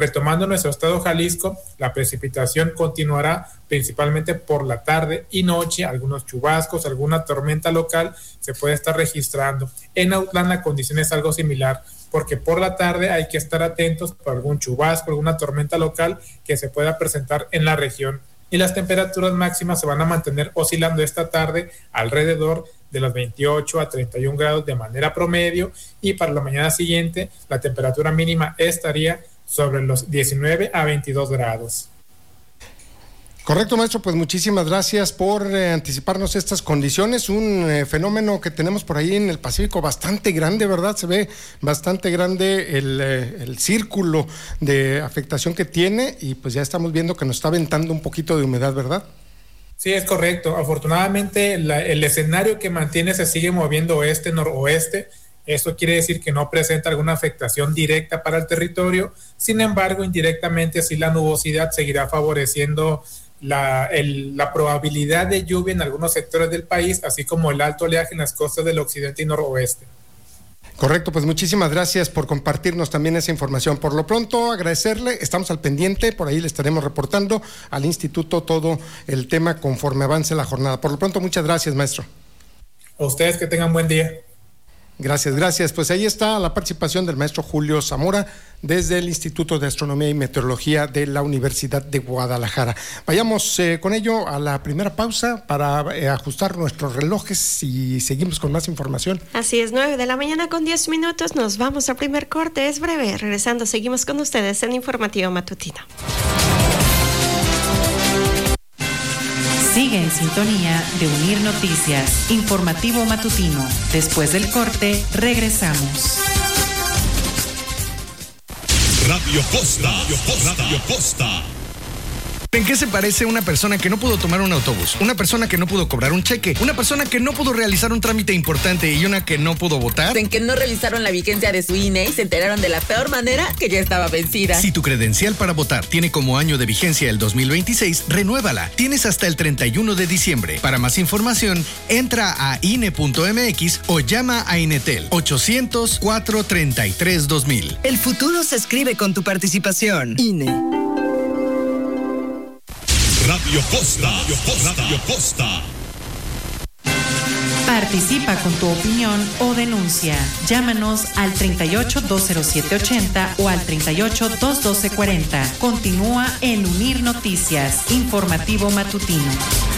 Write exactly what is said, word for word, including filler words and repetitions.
Retomando nuestro estado Jalisco, la precipitación continuará principalmente por la tarde y noche. Algunos chubascos, alguna tormenta local se puede estar registrando. En Autlán la condición es algo similar, porque por la tarde hay que estar atentos por algún chubasco, alguna tormenta local que se pueda presentar en la región. Y las temperaturas máximas se van a mantener oscilando esta tarde alrededor de los veintiocho a treinta y un grados de manera promedio, y para la mañana siguiente la temperatura mínima estaría sobre los diecinueve a veintidós grados. Correcto, maestro, pues muchísimas gracias por eh, anticiparnos estas condiciones, un eh, fenómeno que tenemos por ahí en el Pacífico bastante grande, ¿verdad? Se ve bastante grande el, eh, el círculo de afectación que tiene, y pues ya estamos viendo que nos está aventando un poquito de humedad, ¿verdad? Sí, es correcto. Afortunadamente la, el escenario que mantiene se sigue moviendo oeste-noroeste. Esto quiere decir que no presenta alguna afectación directa para el territorio. Sin embargo, indirectamente sí la nubosidad seguirá favoreciendo La, el, la probabilidad de lluvia en algunos sectores del país, así como el alto oleaje en las costas del occidente y noroeste. Correcto, pues muchísimas gracias por compartirnos también esa información. Por lo pronto, agradecerle, estamos al pendiente, por ahí le estaremos reportando al instituto todo el tema conforme avance la jornada. Por lo pronto, muchas gracias, maestro. A ustedes, que tengan buen día. Gracias, gracias. Pues ahí está la participación del maestro Julio Zamora desde el Instituto de Astronomía y Meteorología de la Universidad de Guadalajara. Vayamos eh, con ello a la primera pausa para eh, ajustar nuestros relojes y seguimos con más información. Así es, nueve de la mañana con diez minutos, nos vamos al primer corte, es breve. Regresando, seguimos con ustedes en Informativo Matutino. Sigue en sintonía de Unir Noticias, Informativo Matutino. Después del corte, regresamos. Radio Costa, Radio Costa, Radio Costa. ¿En qué se parece una persona que no pudo tomar un autobús? Una persona que no pudo cobrar un cheque, una persona que no pudo realizar un trámite importante y una que no pudo votar. En que no revisaron la vigencia de su I N E y se enteraron de la peor manera, que ya estaba vencida. Si tu credencial para votar tiene como año de vigencia el dos mil veintiséis, renuévala. Tienes hasta el treinta y uno de diciembre. Para más información, entra a I N E punto M X o llama a Inetel ochocientos, cuatrocientos treinta y tres, dos mil. El futuro se escribe con tu participación. I N E. Radio Costa, Radio Costa, Radio Costa. Participa con tu opinión o denuncia. Llámanos al treinta y ocho, doscientos siete ochenta o al treinta y ocho, doscientos doce cuarenta. Continúa en Unir Noticias, Informativo Matutino.